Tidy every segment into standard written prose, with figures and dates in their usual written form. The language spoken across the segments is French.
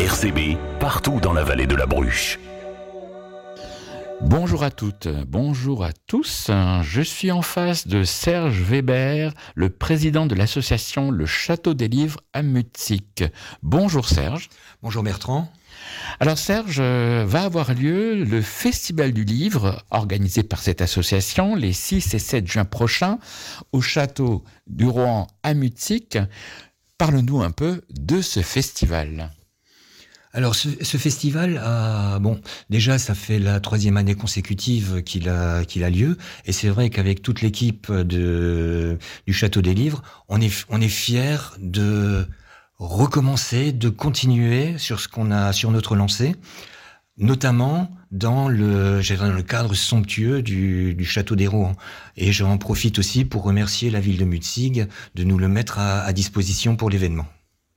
RCB, partout dans la vallée de la Bruche. Bonjour à toutes, bonjour à tous. Je suis en face de Serge Weber, le président de l'association Le Château des Livres à Mutzig. Bonjour Serge. Bonjour Bertrand. Alors Serge, va avoir lieu le Festival du Livre, organisé par cette association, les 6 et 7 juin prochains, au Château du Rohan à Mutzig. Parle-nous un peu de ce festival. Alors ce festival, déjà ça fait la 3e année consécutive qu'il a lieu, et c'est vrai qu'avec toute l'équipe du Château des Livres, on est fiers de recommencer, de continuer sur notre lancée, notamment dans le cadre somptueux du Château des Rohan. Et j'en profite aussi pour remercier la ville de Mutzig de nous le mettre à disposition pour l'événement.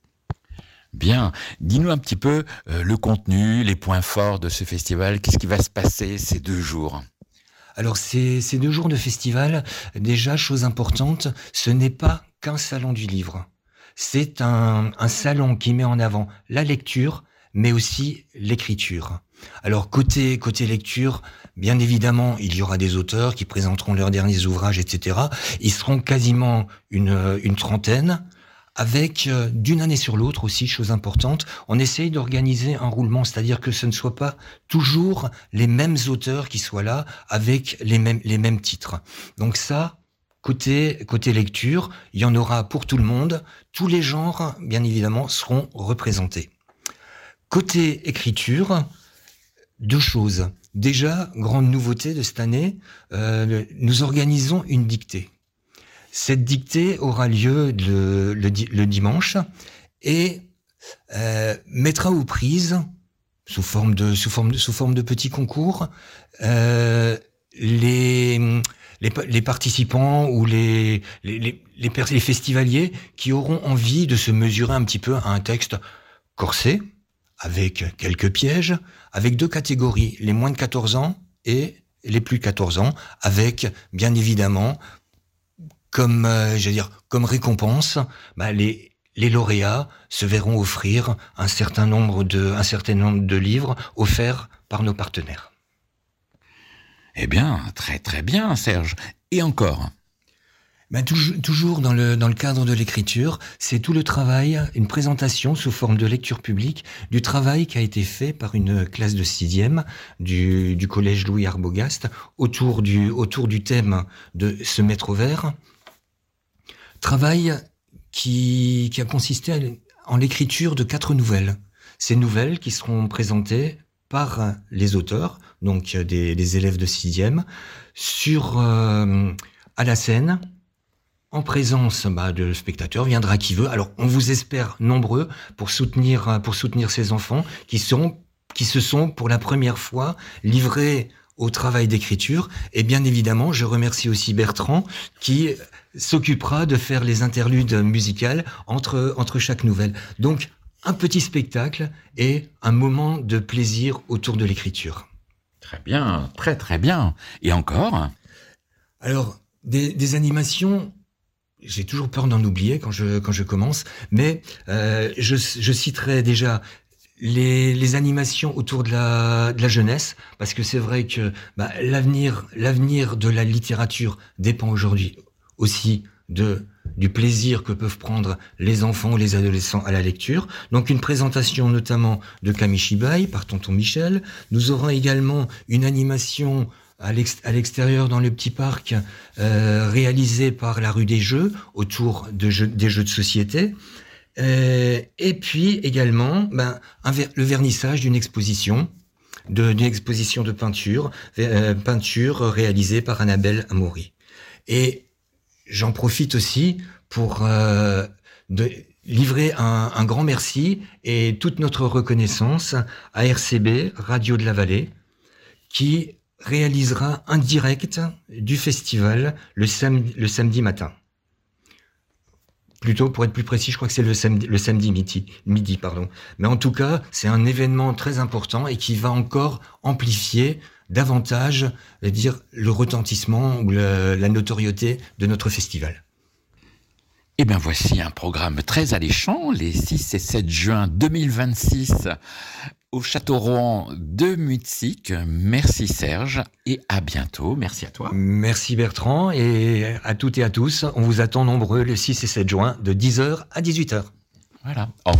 Bien, dis-nous un petit peu le contenu, les points forts de ce festival. Qu'est-ce qui va se passer ces 2 jours ? Alors ces 2 jours de festival, déjà, chose importante, ce n'est pas qu'un salon du livre. C'est un salon qui met en avant la lecture, mais aussi l'écriture. Alors côté lecture, bien évidemment, il y aura des auteurs qui présenteront leurs derniers ouvrages, etc. Ils seront quasiment une trentaine. Avec, d'une année sur l'autre aussi, chose importante, on essaye d'organiser un roulement, c'est-à-dire que ce ne soit pas toujours les mêmes auteurs qui soient là, avec les mêmes titres. Donc ça, côté lecture, il y en aura pour tout le monde. Tous les genres, bien évidemment, seront représentés. Côté écriture, 2 choses. Déjà, grande nouveauté de cette année, nous organisons une dictée. Cette dictée aura lieu le dimanche et mettra aux prises, sous forme de petits concours, les participants ou les festivaliers qui auront envie de se mesurer un petit peu à un texte corsé, avec quelques pièges, avec 2 catégories, les moins de 14 ans et les plus de 14 ans, avec, bien évidemment, comme récompense, les lauréats se verront offrir un certain nombre de livres offerts par nos partenaires. Eh bien, très très bien Serge. Et encore ? Toujours dans le cadre de l'écriture, c'est tout le travail, une présentation sous forme de lecture publique du travail qui a été fait par une classe de 6e du collège Louis Arbogast autour du thème de se mettre au vert. Travail qui a consisté en l'écriture de 4 nouvelles. Ces nouvelles qui seront présentées par les auteurs, donc des élèves de 6e, à la scène, en présence de spectateurs, viendra qui veut. Alors, on vous espère nombreux pour soutenir ces enfants qui se sont pour la première fois livrés au travail d'écriture. Et bien évidemment, je remercie aussi Bertrand qui s'occupera de faire les interludes musicales entre chaque nouvelle. Donc, un petit spectacle et un moment de plaisir autour de l'écriture. Très bien, très très bien. Et encore ? Alors, des animations, j'ai toujours peur d'en oublier quand je commence, mais je citerai déjà les animations autour de la jeunesse, parce que c'est vrai que l'avenir de la littérature dépend aujourd'hui aussi du plaisir que peuvent prendre les enfants ou les adolescents à la lecture. Donc une présentation notamment de Kamishibai par Tonton Michel. Nous aurons également une animation à l'extérieur dans le petit parc réalisée par la rue des Jeux autour des jeux de société. Et puis également le vernissage d'une exposition de peinture réalisée par Annabelle Amaury. Et j'en profite aussi pour livrer un grand merci et toute notre reconnaissance à RCB, Radio de la Vallée, qui réalisera un direct du festival le samedi matin. Plutôt, pour être plus précis, je crois que c'est le samedi midi. Mais en tout cas, c'est un événement très important et qui va encore amplifier davantage, le retentissement ou la notoriété de notre festival. Et bien voici un programme très alléchant, les 6 et 7 juin 2026 au Château Rohan de Mutzig. Merci Serge et à bientôt. Merci à toi. Merci Bertrand et à toutes et à tous. On vous attend nombreux le 6 et 7 juin de 10h à 18h. Voilà.